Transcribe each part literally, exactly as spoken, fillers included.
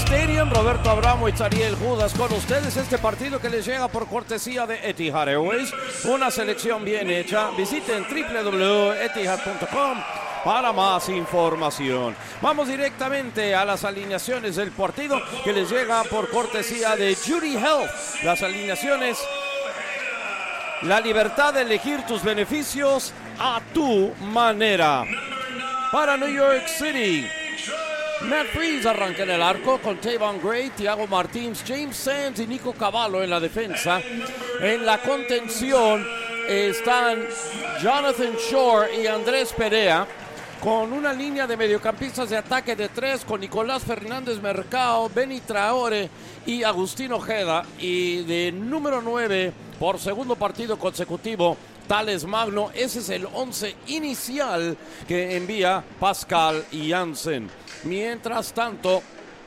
Stadium. Roberto Abramo y Ariel Judas con ustedes. Este partido que les llega por cortesía de Etihad Airways. Una selección bien hecha. Visiten doble u doble u doble u punto etihad punto com para más información. Vamos directamente a las alineaciones del partido que les llega por cortesía de Judy Health. Las alineaciones: la libertad de elegir tus beneficios a tu manera. Para New York City, Matt Freese arranca en el arco con Tavon Gray, Thiago Martins, James Sands y Nico Cavallo en la defensa. En la contención están Jonathan Shore y Andrés Perea, con una línea de mediocampistas de ataque de tres con Nicolás Fernández Mercado, Benny Traore y Agustín Ojeda. Y de número nueve, por segundo partido consecutivo, Thales Magno. Ese es el once inicial que envía Pascal Jansen. Mientras tanto,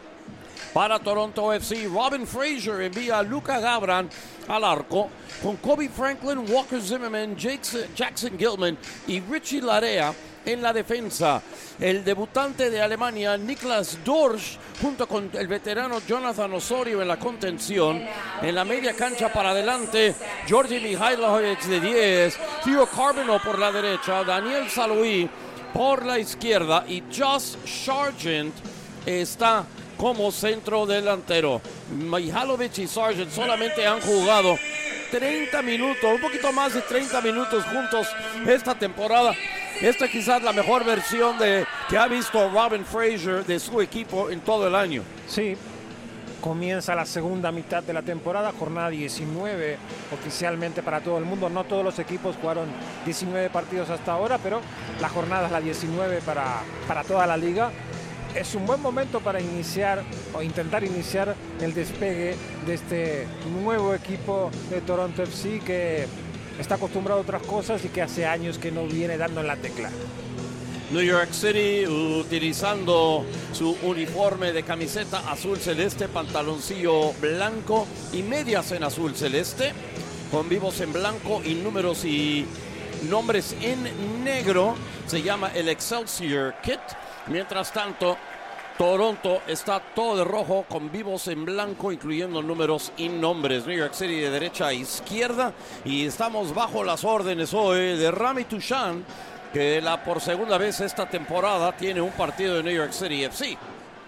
para Toronto F C, Robin Fraser envía a Luka Gabran al arco, con Kobe Franklin, Walker Zimmerman, Jackson, Jackson Gilman y Richie Larea en la defensa. El debutante de Alemania, Niklas Dorsch, junto con el veterano Jonathan Osorio en la contención. En la media cancha para adelante, Georgi Mihailovic de diez, Theo Carbonell por la derecha, Daniel Saloui por la izquierda y Josh Sargent está como centro delantero. Mihailovic y Sargent solamente han jugado treinta minutos, un poquito más de treinta minutos juntos esta temporada. Esta quizás la mejor versión de que ha visto Robin Fraser de su equipo en todo el año. Sí, comienza la segunda mitad de la temporada, jornada diecinueve oficialmente para todo el mundo. No todos los equipos jugaron diecinueve partidos hasta ahora, pero la jornada es la diecinueve para, para toda la liga. Es un buen momento para iniciar o intentar iniciar el despegue de este nuevo equipo de Toronto F C que está acostumbrado a otras cosas y que hace años que no viene dando en la tecla. New York City utilizando su uniforme de camiseta azul celeste, pantaloncillo blanco y medias en azul celeste, con vivos en blanco y números y nombres en negro. Se llama el Excelsior Kit. Mientras tanto, Toronto está todo de rojo con vivos en blanco, incluyendo números y nombres. New York City de derecha a izquierda, y estamos bajo las órdenes hoy de Rami Toussaint, que la, por segunda vez esta temporada tiene un partido de New York City F C.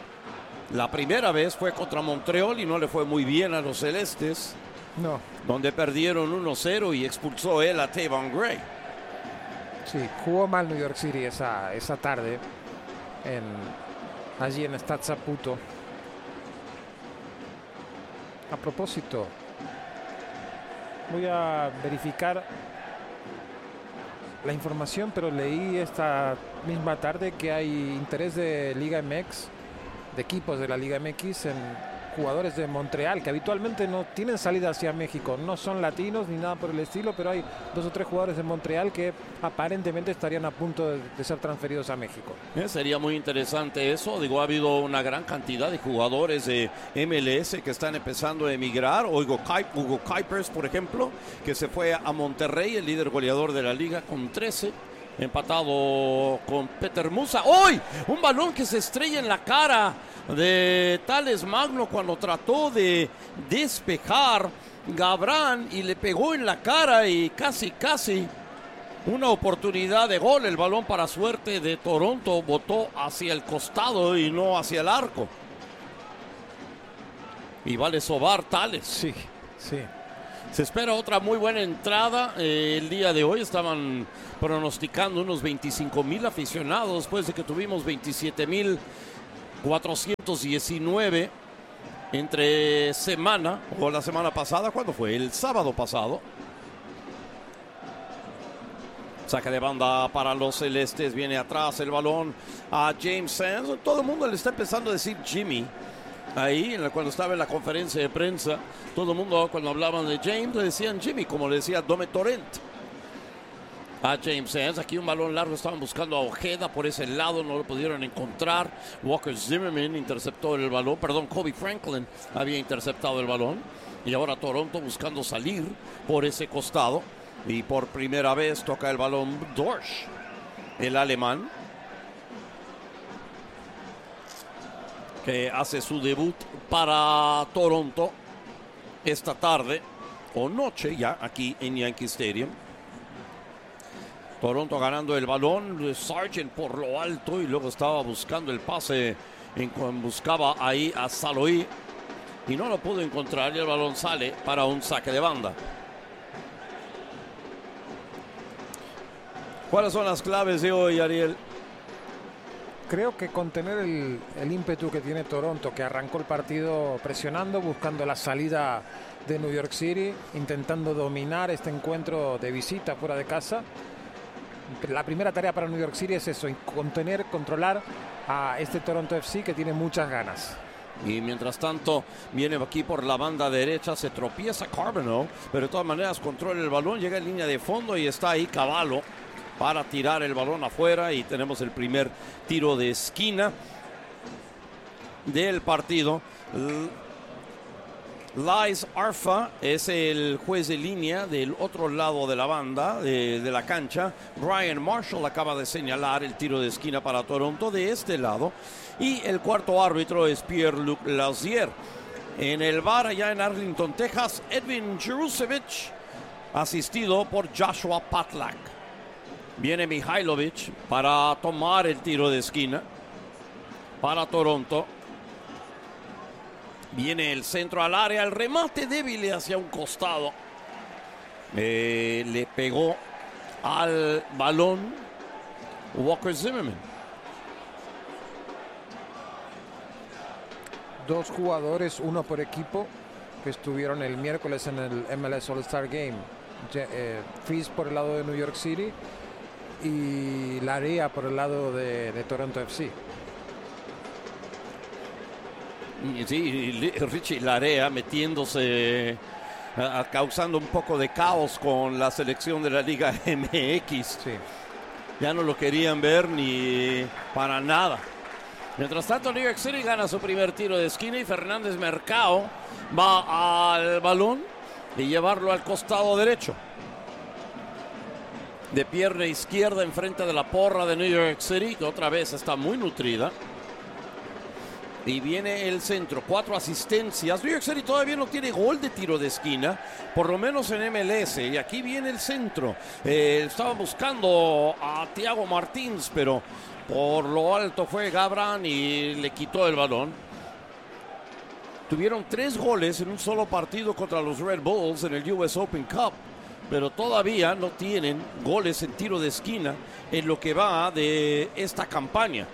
La primera vez fue contra Montreal y no le fue muy bien a los celestes. No. Donde perdieron uno cero y expulsó él a Tavon Gray. Sí, jugó mal New York City esa, esa tarde en, allí en Stade Saputo. A propósito, voy a verificar la información, pero leí esta misma tarde que hay interés de Liga M X, de equipos de la Liga M X, en jugadores de Montreal que habitualmente no tienen salida hacia México, no son latinos ni nada por el estilo, pero hay dos o tres jugadores de Montreal que aparentemente estarían a punto de, de ser transferidos a México. Eh, sería muy interesante eso. Digo, ha habido una gran cantidad de jugadores de M L S que están empezando a emigrar. Hugo, Kuip, Hugo Kuipers, por ejemplo, que se fue a Monterrey, el líder goleador de la liga, con trece, empatado con Peter Musa. ¡Hoy! Un balón que se estrella en la cara de Thales Magno cuando trató de despejar Gabran y le pegó en la cara, y casi casi una oportunidad de gol. El balón, para suerte de Toronto, botó hacia el costado y no hacia el arco. Y vale sobar Thales. Sí, sí. Se espera otra muy buena entrada eh, el día de hoy. Estaban pronosticando unos veinticinco mil aficionados después de que tuvimos veintisiete mil cuatrocientos diecinueve entre semana, o la semana pasada. ¿Cuándo fue? El sábado pasado. Saca de banda para los celestes, viene atrás el balón a James Sands. Todo el mundo le está empezando a decir Jimmy. Ahí, cuando estaba en la conferencia de prensa, todo el mundo, cuando hablaban de James, le decían Jimmy, como le decía Dome Torrent a James Sands. Aquí un balón largo, estaban buscando a Ojeda por ese lado, no lo pudieron encontrar. Walker Zimmerman interceptó el balón, perdón, Kobe Franklin había interceptado el balón, y ahora Toronto buscando salir por ese costado, y por primera vez toca el balón Dorsch, el alemán, que hace su debut para Toronto esta tarde o noche ya aquí en Yankee Stadium. Toronto ganando el balón, Sargent por lo alto y luego estaba buscando el pase, en, buscaba ahí a Saloy y no lo pudo encontrar y el balón sale para un saque de banda. ¿Cuáles son las claves de hoy, Ariel? Creo que contener el, el ímpetu que tiene Toronto, que arrancó el partido presionando, buscando la salida de New York City, intentando dominar este encuentro de visita fuera de casa. La primera tarea para New York City es eso, contener, controlar a este Toronto F C que tiene muchas ganas. Y mientras tanto viene aquí por la banda derecha, se tropieza Carbonell, pero de todas maneras controla el balón, llega en línea de fondo y está ahí Cavallo para tirar el balón afuera y tenemos el primer tiro de esquina del partido. Lais Arfa es el juez de línea del otro lado de la banda de, de la cancha. Brian Marshall acaba de señalar el tiro de esquina para Toronto de este lado y el cuarto árbitro es Pierre-Luc Lausier. En el bar allá en Arlington, Texas, Edwin Jerusevich, asistido por Joshua Patlak. Viene Mihailovic para tomar el tiro de esquina para Toronto. Viene el centro al área, el remate débil hacia un costado. Eh, le pegó al balón Walker Zimmerman. Dos jugadores, uno por equipo, que estuvieron el miércoles en el M L S All-Star Game. Eh, Freeze por el lado de New York City y Larea por el lado de, de Toronto F C. Sí, Richie Larea metiéndose, uh, causando un poco de caos con la selección de la Liga M X. Sí. Ya no lo querían ver ni para nada. Mientras tanto, New York City gana su primer tiro de esquina y Fernández Mercado va al balón y llevarlo al costado derecho. De pierna izquierda enfrente de la porra de New York City, que otra vez está muy nutrida. Y viene el centro, cuatro asistencias. New York City todavía no tiene gol de tiro de esquina, por lo menos en M L S. Y aquí viene el centro. Eh, estaba buscando a Thiago Martins, pero por lo alto fue Gabran y le quitó el balón. Tuvieron tres goles en un solo partido contra los Red Bulls en el U S Open Cup, pero todavía no tienen goles en tiro de esquina en lo que va de esta campaña.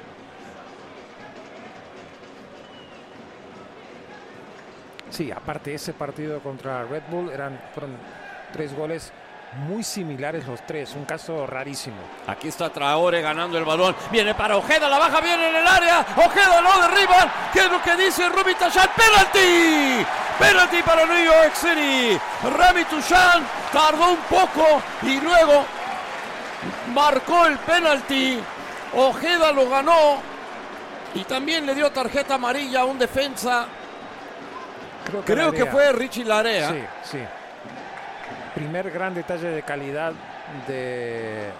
Sí, aparte ese partido contra Red Bull eran, fueron tres goles muy similares los tres, un caso rarísimo. Aquí está Traore ganando el balón, viene para Ojeda, la baja bien en el área, Ojeda lo derriban, ¿qué es lo que dice Rami Toussaint? ¡Penalti! ¡Penalti para New York City! Rami Toussaint tardó un poco y luego marcó el penalti. Ojeda lo ganó y también le dio tarjeta amarilla a un defensa. Creo que, Creo que fue Richie Larea. Sí, sí. Primer gran detalle de calidad de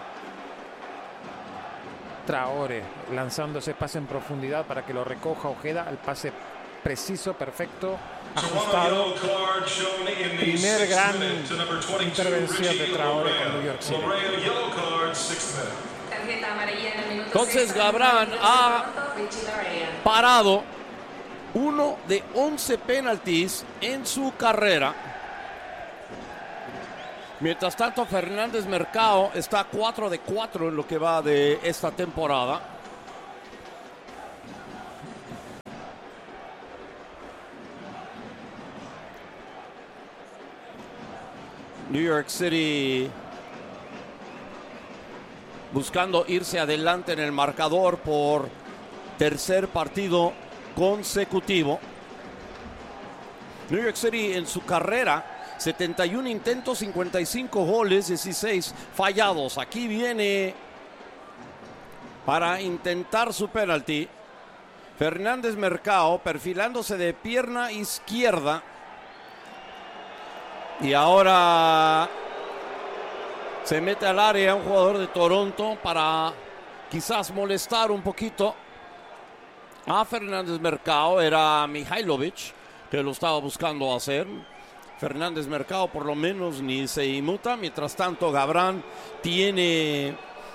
Traore, lanzando ese pase en profundidad para que lo recoja Ojeda. El pase preciso, perfecto, ajustado. Primer gran intervención de Traore con New York City. Entonces Gabran ha parado uno de once penaltis en su carrera. Mientras tanto, Fernández Mercado está cuatro de cuatro en lo que va de esta temporada. New York City buscando irse adelante en el marcador por tercer partido consecutivo. New York City en su carrera, setenta y uno intentos, cincuenta y cinco goles, dieciséis fallados. Aquí viene para intentar su penalti Fernández Mercado, perfilándose de pierna izquierda. Y ahora se mete al área un jugador de Toronto para quizás molestar un poquito a Fernández Mercado. Era Mihailovic que lo estaba buscando hacer. Fernández Mercado por lo menos ni se inmuta. Mientras tanto, Gabran tiene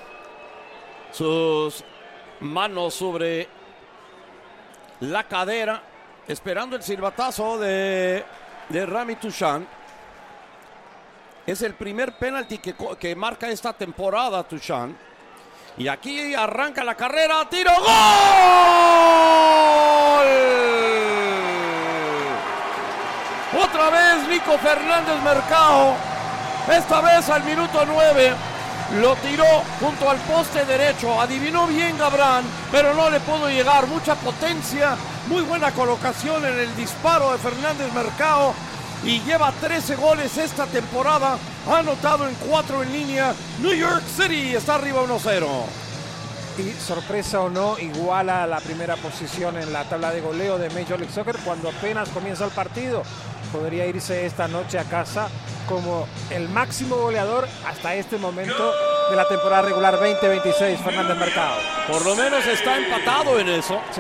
sus manos sobre la cadera, esperando el silbatazo de, de Rami Toussaint. Es el primer penalti que, que marca esta temporada Toussaint. Y aquí arranca la carrera, tiro, ¡gol! Otra vez Nico Fernández Mercado, esta vez al minuto nueve, lo tiró junto al poste derecho, adivinó bien Gabran, pero no le pudo llegar, mucha potencia, muy buena colocación en el disparo de Fernández Mercado y lleva trece goles esta temporada, ha anotado en cuatro en línea. New York City está arriba uno cero. Y sorpresa o no, iguala la primera posición en la tabla de goleo de Major League Soccer cuando apenas comienza el partido. Podría irse esta noche a casa como el máximo goleador hasta este momento de la temporada regular veinte veintiséis, Fernández Mercado. Por lo menos está empatado en eso. Sí.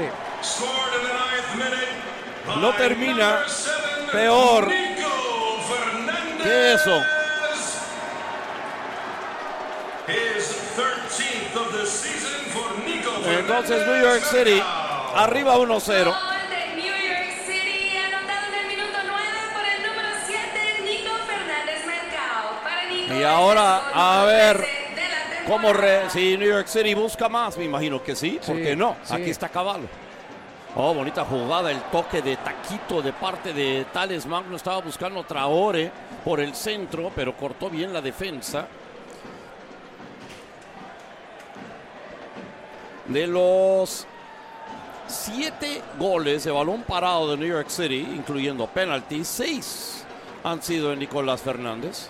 No termina peor que eso. Entonces New York City arriba uno cero. Y ahora a ver cómo re, si New York City busca más, me imagino que sí, ¿por qué no? Sí. Aquí está Cavallo. Oh, bonita jugada, el toque de taquito de parte de Thales Magno. Estaba buscando Traore por el centro, pero cortó bien la defensa. De los siete goles de balón parado de New York City, incluyendo penalti, seis han sido de Nicolás Fernández.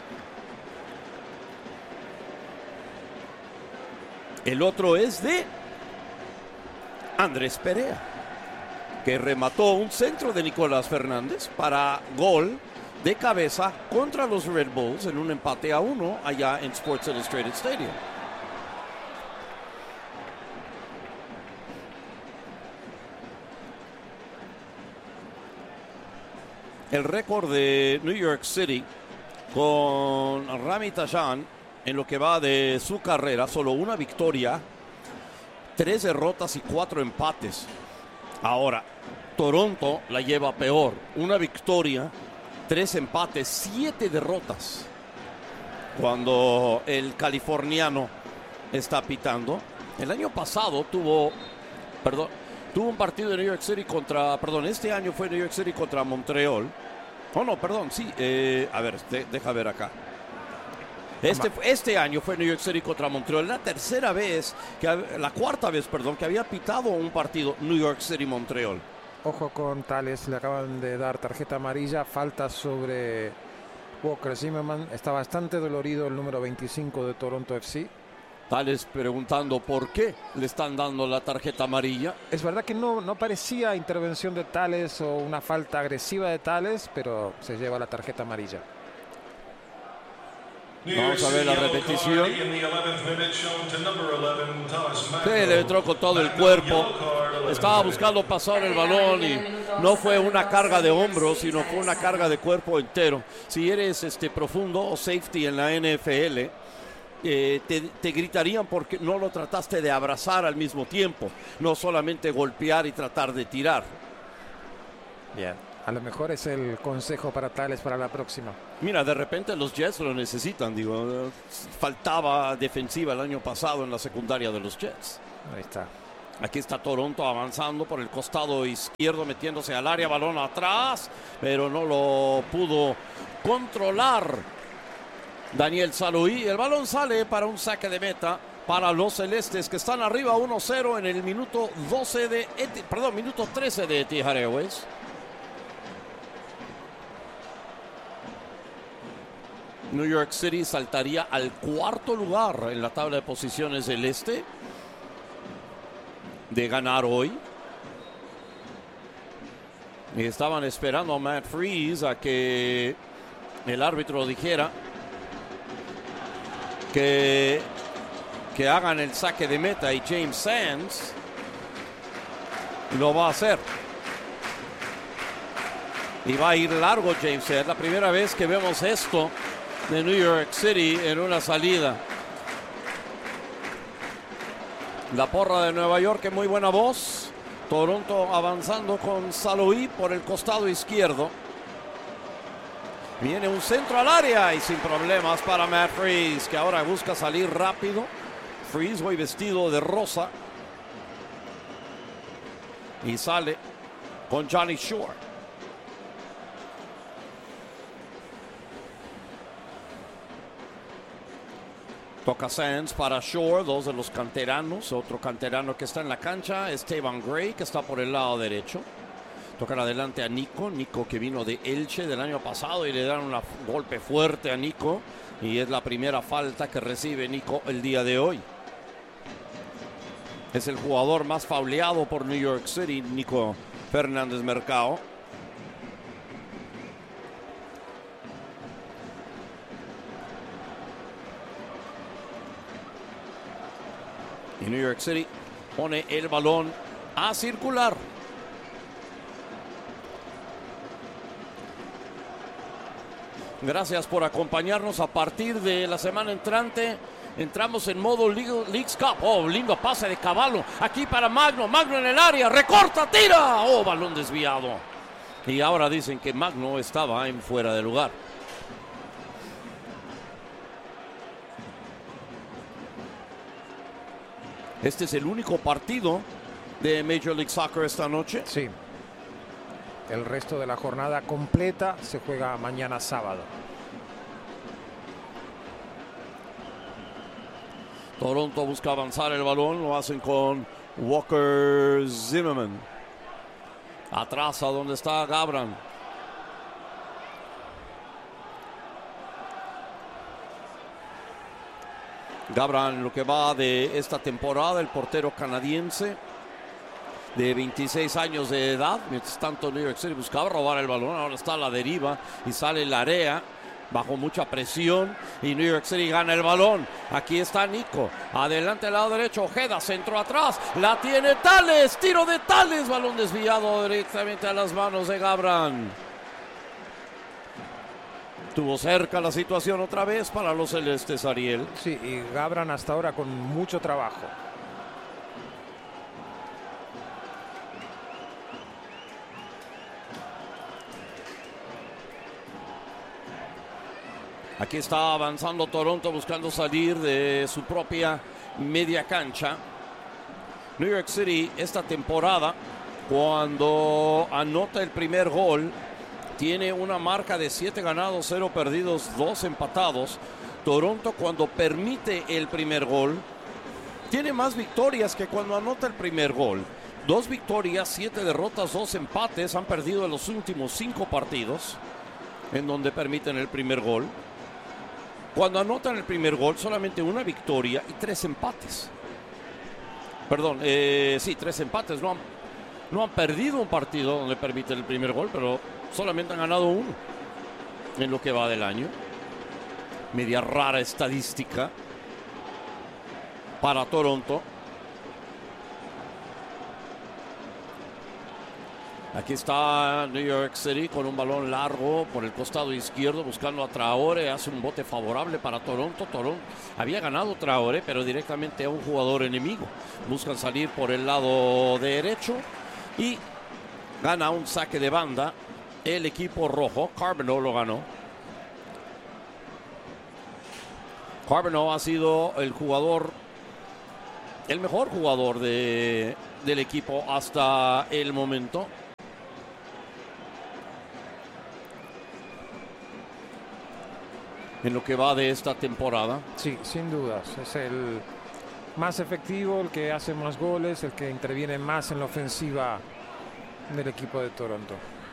El otro es de Andrés Perea, que remató un centro de Nicolás Fernández para gol de cabeza contra los Red Bulls en un empate a uno allá en Sports Illustrated Stadium. El récord de New York City con Rami Toussaint en lo que va de su carrera, solo una victoria, tres derrotas y cuatro empates. Ahora, Toronto la lleva peor. Una victoria, tres empates, siete derrotas. Cuando el californiano está pitando. El año pasado tuvo, perdón, tuvo un partido de New York City contra, perdón, este año fue New York City contra Montreal. Oh, no, perdón, sí, eh, a ver, de, deja ver acá. Este, este año fue New York City contra Montreal, la tercera vez, que, la cuarta vez, perdón, que había pitado un partido New York City-Montreal. Ojo con Thales, le acaban de dar tarjeta amarilla, falta sobre Walker Zimmerman. Está bastante dolorido el número veinticinco de Toronto F C. Thales preguntando por qué le están dando la tarjeta amarilla. Es verdad que no, no parecía intervención de Thales o una falta agresiva de Thales, pero se lleva la tarjeta amarilla. Vamos a ver la repetición. Sí, le entró con todo el cuerpo. Estaba buscando pasar el balón y no fue una carga de hombros, sino fue una carga de cuerpo entero. Si eres este profundo o safety en la N F L, eh, te, te gritarían porque no lo trataste de abrazar al mismo tiempo, no solamente golpear y tratar de tirar. Bien. A lo mejor es el consejo para Thales para la próxima. Mira, de repente los Jets lo necesitan, digo. Faltaba defensiva el año pasado en la secundaria de los Jets. Ahí está. Aquí está Toronto avanzando por el costado izquierdo, metiéndose al área, balón atrás, pero no lo pudo controlar Daniel Saloui. El balón sale para un saque de meta para los celestes, que están arriba uno cero en el minuto doce de Eti, perdón, minuto trece de Etihad Airways. New York City saltaría al cuarto lugar en la tabla de posiciones del este de ganar hoy. Y estaban esperando a Matt Freese a que el árbitro dijera que, que hagan el saque de meta, y James Sands lo va a hacer. Y va a ir largo James. Es la primera vez que vemos esto de New York City en una salida. La porra de Nueva York, muy buena voz. Toronto avanzando con Saloí por el costado izquierdo. Viene un centro al área y sin problemas para Matt Freese, que ahora busca salir rápido. Freese hoy vestido de rosa. Y sale con Johnny Shore. Toca Sands para Shore, dos de los canteranos. Otro canterano que está en la cancha, Esteban Gray, que está por el lado derecho. Tocan adelante a Nico. Nico, que vino de Elche del año pasado y le dan un golpe fuerte a Nico. Y es la primera falta que recibe Nico el día de hoy. Es el jugador más fauleado por New York City, Nico Fernández Mercado. Y New York City pone el balón a circular. Gracias por acompañarnos. A partir de la semana entrante entramos en modo Leagues Cup. Oh, lindo pase de Cavallo. Aquí para Magno. Magno en el área. Recorta, tira. Oh, balón desviado. Y ahora dicen que Magno estaba en fuera de lugar. Este es el único partido de Major League Soccer esta noche. Sí. El resto de la jornada completa se juega mañana sábado. Toronto busca avanzar el balón. Lo hacen con Walker Zimmerman. Atrás a donde está Gabran. Gabran, lo que va de esta temporada, el portero canadiense de veintiséis años de edad. Mientras tanto New York City buscaba robar el balón, ahora está a la deriva y sale Larea bajo mucha presión y New York City gana el balón. Aquí está Nico, adelante al lado derecho, Ojeda, centro atrás, la tiene Tales, tiro de Tales, balón desviado directamente a las manos de Gabran. Tuvo cerca la situación otra vez para los celestes, Ariel. Sí, y Gabran hasta ahora con mucho trabajo. Aquí está avanzando Toronto buscando salir de su propia media cancha. New York City esta temporada, cuando anota el primer gol, tiene una marca de siete ganados, cero perdidos, dos empatados. Toronto, cuando permite el primer gol, tiene más victorias que cuando anota el primer gol. Dos victorias, siete derrotas, dos empates. Han perdido en los últimos cinco partidos en donde permiten el primer gol. Cuando anotan el primer gol, solamente una victoria y tres empates. Perdón, eh, sí, tres empates. No han, no han perdido un partido donde permiten el primer gol, pero solamente han ganado uno en lo que va del año. Media rara estadística para Toronto. Aquí está New York City con un balón largo por el costado izquierdo buscando a Traore. Hace un bote favorable para Toronto. Toronto había ganado Traore, pero directamente a un jugador enemigo. Buscan salir por el lado derecho y gana un saque de banda el equipo rojo. Carbonneau lo ganó. Carbonneau ha sido el jugador, el mejor jugador de, del equipo hasta el momento. En lo que va de esta temporada. Sí, sin dudas. Es el más efectivo, el que hace más goles, el que interviene más en la ofensiva del equipo de Toronto.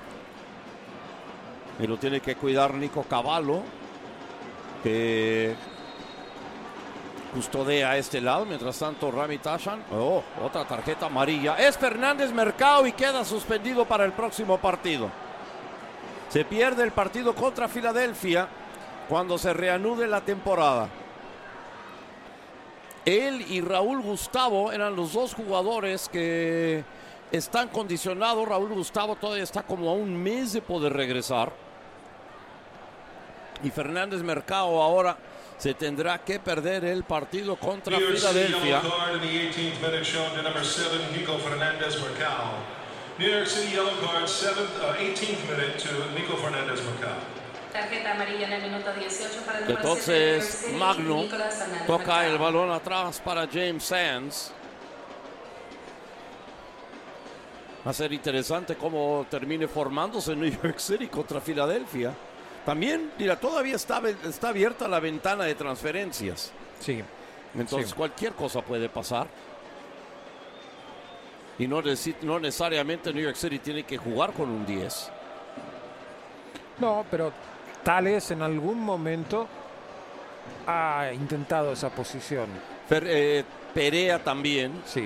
Y lo tiene que cuidar Nico Cavallo, que custodea a este lado. Mientras tanto, Rami Tashan. Oh, otra tarjeta amarilla. Es Fernández Mercado y queda suspendido para el próximo partido. Se pierde el partido contra Filadelfia cuando se reanude la temporada. Él y Raúl Gustavo eran los dos jugadores que están condicionados. Raúl Gustavo todavía está como a un mes de poder regresar. Y Fernández Mercado ahora se tendrá que perder el partido contra Filadelfia. New York City yellow card, seventh, uh, eighteenth minute to Nico Fernández Mercado. Tarjeta amarilla en el minuto dieciocho para el número Entonces siete, Magno toca Mercado. el balón atrás para James Sands. Va a ser interesante cómo termine formándose New York City contra Filadelfia. También, mira, todavía está, está abierta la ventana de transferencias. Sí. Entonces Sí. cualquier cosa puede pasar. Y no, no necesariamente New York City tiene que jugar con un diez. No, pero Tales en algún momento ha intentado esa posición. Fer, eh, Perea también. Sí.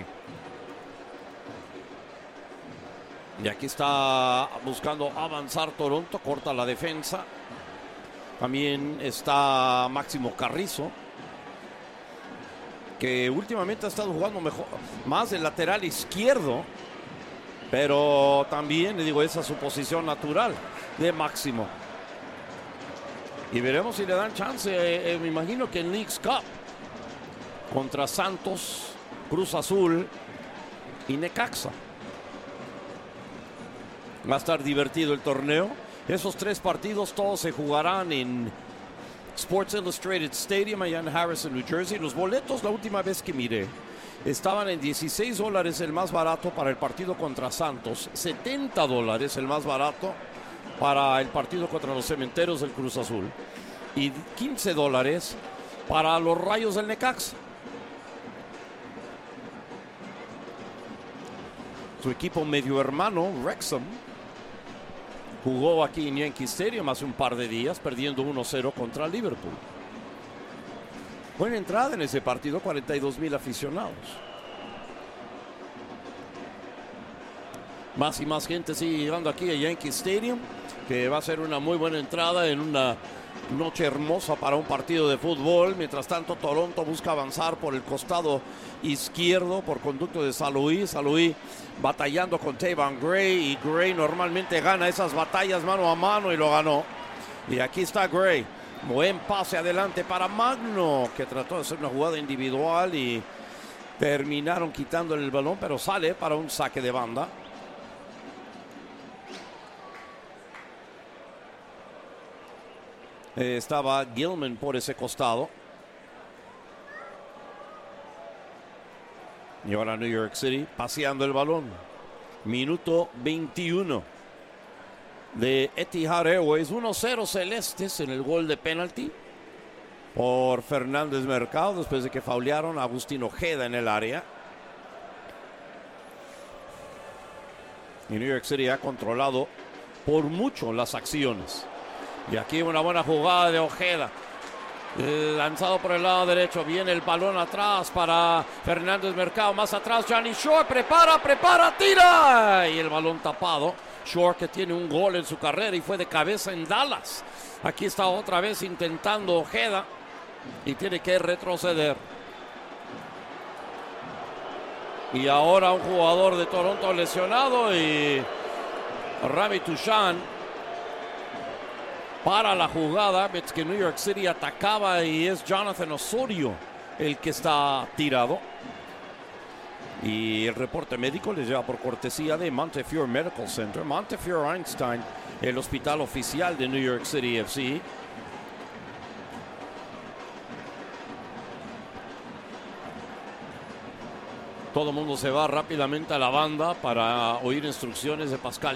Y aquí está buscando avanzar Toronto, corta la defensa. También está Máximo Carrizo, que últimamente ha estado jugando mejor, más del lateral izquierdo, pero también, le digo, esa es su posición natural de Máximo. Y veremos si le dan chance, eh, eh, me imagino que en Leagues Cup, contra Santos, Cruz Azul y Necaxa. Va a estar divertido el torneo. Esos tres partidos todos se jugarán en Sports Illustrated Stadium allá en Harrison, New Jersey. Los boletos, la última vez que miré, estaban en dieciséis dólares el más barato para el partido contra Santos, setenta dólares el más barato para el partido contra los Cementeros del Cruz Azul y quince dólares para los Rayos del Necaxa. Su equipo medio hermano, Wrexham, jugó aquí en Yankee Stadium hace un par de días, perdiendo uno cero contra Liverpool. Buena entrada en ese partido, cuarenta y dos mil aficionados. Más y más gente sigue llegando aquí a Yankee Stadium, que va a ser una muy buena entrada en una noche hermosa para un partido de fútbol. Mientras tanto, Toronto busca avanzar por el costado izquierdo por conducto de San Luis. San Luis batallando con Tayvan Gray, y Gray normalmente gana esas batallas mano a mano y lo ganó. Y aquí está Gray. Buen pase adelante para Magno, que trató de hacer una jugada individual y terminaron quitándole el balón, pero sale para un saque de banda. Eh, estaba Gilman por ese costado. Y ahora New York City paseando el balón. Minuto veintiuno de Etihad Airways. uno cero celestes en el gol de penalti por Fernández Mercado después de que faulearon a Agustín Ojeda en el área. Y New York City ha controlado por mucho las acciones. Y aquí una buena jugada de Ojeda. Lanzado por el lado derecho. Viene el balón atrás para Fernández Mercado. Más atrás Johnny Shore. Prepara, prepara, tira. Y el balón tapado. Shore, que tiene un gol en su carrera y fue de cabeza en Dallas. Aquí está otra vez intentando Ojeda. Y tiene que retroceder. Y ahora un jugador de Toronto lesionado. Y Rami Toussaint para la jugada. Es que New York City atacaba y es Jonathan Osorio el que está tirado. Y el reporte médico les lleva por cortesía de Montefiore Medical Center. Montefiore Einstein, el hospital oficial de New York City F C. Todo el mundo se va rápidamente a la banda para oír instrucciones de Pascal